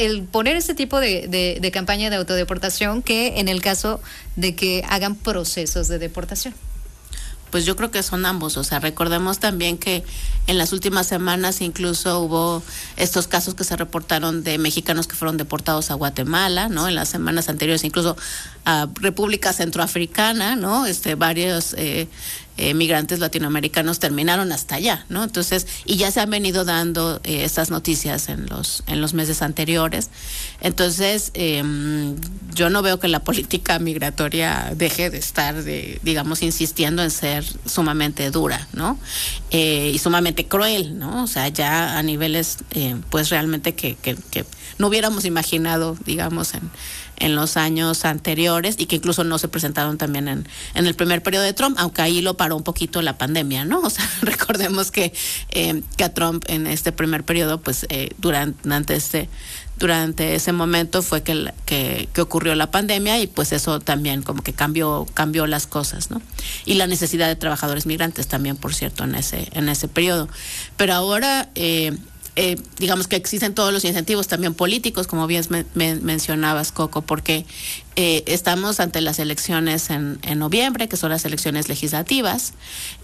el poner ese tipo de campaña de autodeportación que en el caso de que hagan procesos de deportación? Pues yo creo que son ambos, o sea, recordemos también que en las últimas semanas incluso hubo estos casos que se reportaron de mexicanos que fueron deportados a Guatemala, ¿no? En las semanas anteriores incluso a República Centroafricana, ¿no? Varios migrantes latinoamericanos terminaron hasta allá, ¿no? Entonces, y ya se han venido dando estas noticias en los meses anteriores. Entonces, yo no veo que la política migratoria deje de estar, digamos, insistiendo en ser sumamente dura, ¿no? Y sumamente cruel, ¿no? O sea, ya a niveles, pues realmente que no hubiéramos imaginado, digamos, en los años anteriores, y que incluso no se presentaron también en el primer periodo de Trump, aunque ahí lo paró un poquito la pandemia, ¿no? O sea, recordemos que a Trump en este primer periodo, pues durante ese momento fue que ocurrió la pandemia, y pues eso también como que cambió las cosas, ¿no? Y la necesidad de trabajadores migrantes también, por cierto, en ese periodo. Pero ahora digamos que existen todos los incentivos también políticos, como bien mencionabas, Coco, porque estamos ante las elecciones en noviembre, que son las elecciones legislativas,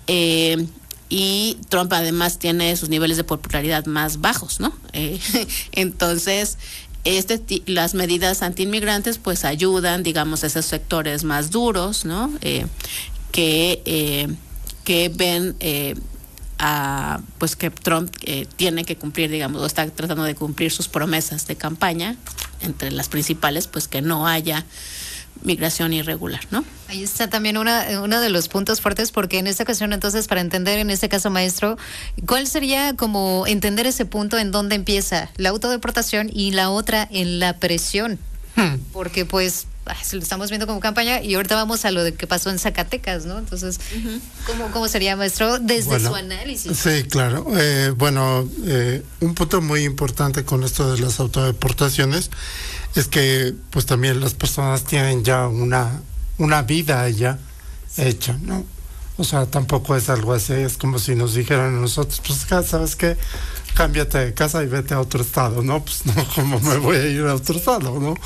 y Trump además tiene sus niveles de popularidad más bajos, ¿no? Entonces, las medidas antiinmigrantes pues ayudan, digamos, a esos sectores más duros, ¿no? Que ven pues que Trump tiene que cumplir, digamos, o está tratando de cumplir sus promesas de campaña, entre las principales, pues que no haya migración irregular, ¿no? Ahí está también uno de los puntos fuertes, porque en esta ocasión, entonces, para entender en este caso, maestro, ¿cuál sería como entender ese punto en donde empieza la autodeportación y la otra en la presión? Porque pues lo estamos viendo como campaña, y ahorita vamos a lo de que pasó en Zacatecas, ¿no? Entonces, ¿cómo sería, maestro, desde su análisis? Sí, claro. Un punto muy importante con esto de las autodeportaciones es que pues también las personas tienen ya una vida ya hecha, ¿no? O sea, tampoco es algo así, es como si nos dijeran a nosotros, pues, ¿sabes qué? Cámbiate de casa y vete a otro estado, ¿no? Pues no, ¿cómo me voy a ir a otro estado, no?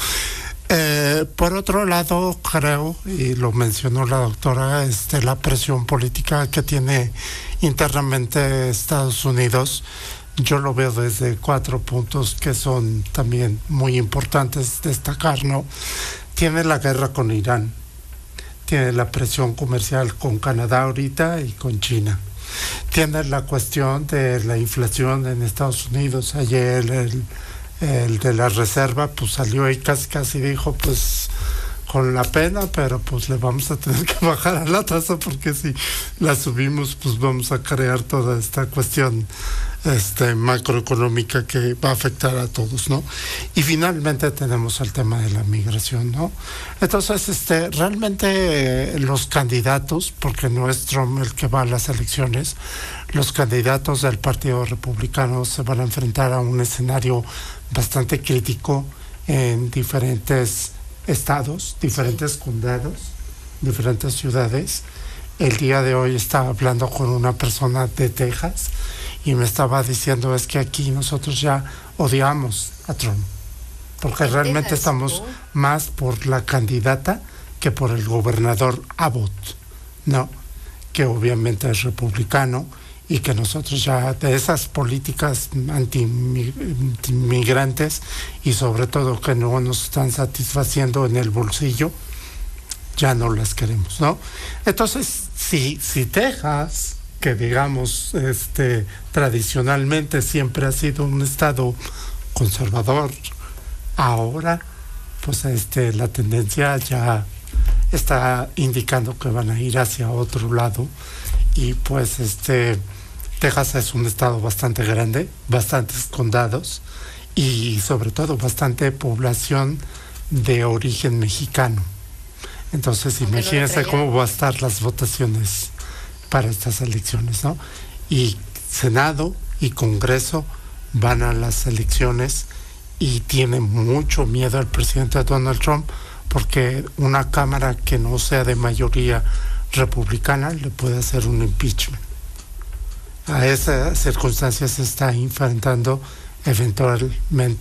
Por otro lado, creo, y lo mencionó la doctora, la presión política que tiene internamente Estados Unidos, yo lo veo desde 4 puntos que son también muy importantes destacar, ¿no? Tiene la guerra con Irán, tiene la presión comercial con Canadá ahorita y con China. Tiene la cuestión de la inflación en Estados Unidos. Ayer el de la reserva pues salió y casi dijo, pues con la pena, pero pues le vamos a tener que bajar a la tasa, porque si la subimos pues vamos a crear toda esta cuestión macroeconómica que va a afectar a todos, ¿no? Y finalmente tenemos el tema de la migración, ¿no? Entonces, realmente los candidatos, porque no es Trump el que va a las elecciones, los candidatos del Partido Republicano se van a enfrentar a un escenario bastante crítico en diferentes estados, diferentes condados, diferentes ciudades. El día de hoy estaba hablando con una persona de Texas y me estaba diciendo, es que aquí nosotros ya odiamos a Trump, porque realmente estamos más por la candidata que por el gobernador Abbott, ¿no? Que obviamente es republicano, y que nosotros ya de esas políticas antimigrantes y sobre todo que no nos están satisfaciendo en el bolsillo, ya no las queremos, ¿no? Entonces, si Texas, que digamos tradicionalmente siempre ha sido un estado conservador, ahora pues la tendencia ya está indicando que van a ir hacia otro lado, y pues Texas es un estado bastante grande, bastantes condados y sobre todo bastante población de origen mexicano. Entonces, imagínense cómo van a estar las votaciones para estas elecciones, ¿no? Y Senado y Congreso van a las elecciones, y tiene mucho miedo el presidente Donald Trump, porque una Cámara que no sea de mayoría republicana le puede hacer un impeachment. A esas circunstancias se está enfrentando eventualmente